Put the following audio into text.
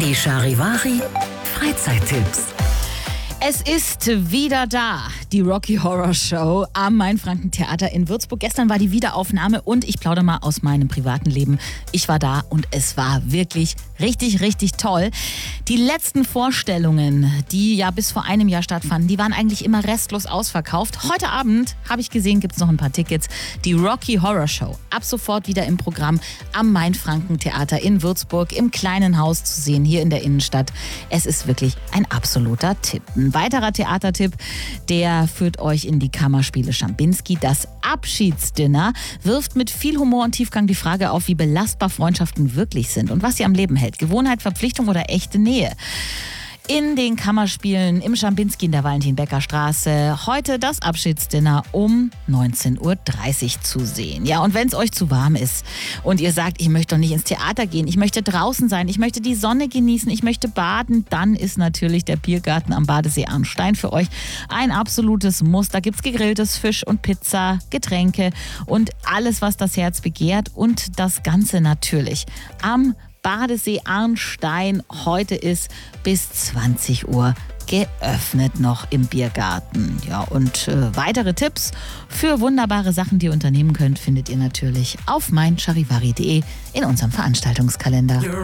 Die Charivari Freizeittipps. Es ist wieder da, die Rocky Horror Show am Mainfranken-Theater in Würzburg. Gestern war die Wiederaufnahme und ich plaudere mal aus meinem privaten Leben. Ich war da und es war wirklich richtig, richtig toll. Die letzten Vorstellungen, die ja bis vor einem Jahr stattfanden, die waren eigentlich immer restlos ausverkauft. Heute Abend, habe ich gesehen, gibt es noch ein paar Tickets. Die Rocky Horror Show, ab sofort wieder im Programm am Mainfranken-Theater in Würzburg, im kleinen Haus zu sehen, hier in der Innenstadt. Es ist wirklich ein absoluter Tipp. Ein weiterer Theatertipp, der führt euch in die Kammerspiele Schampinski. Das Abschiedsdinner wirft mit viel Humor und Tiefgang die Frage auf, wie belastbar Freundschaften wirklich sind und was sie am Leben hält. Gewohnheit, Verpflichtung oder echte Nähe. In den Kammerspielen im Schampinski in der Valentin-Becker-Straße. Heute das Abschiedsdinner um 19.30 Uhr zu sehen. Ja, und wenn es euch zu warm ist und ihr sagt, ich möchte doch nicht ins Theater gehen, ich möchte draußen sein, ich möchte die Sonne genießen, ich möchte baden, dann ist natürlich der Biergarten am Badesee Arnstein für euch ein absolutes Muss. Da gibt's gegrilltes Fisch und Pizza, Getränke und alles, was das Herz begehrt. Und das Ganze natürlich am Badesee Arnstein. Heute ist bis 20 Uhr geöffnet noch im Biergarten. Ja, und weitere Tipps für wunderbare Sachen, die ihr unternehmen könnt, findet ihr natürlich auf meincharivari.de in unserem Veranstaltungskalender.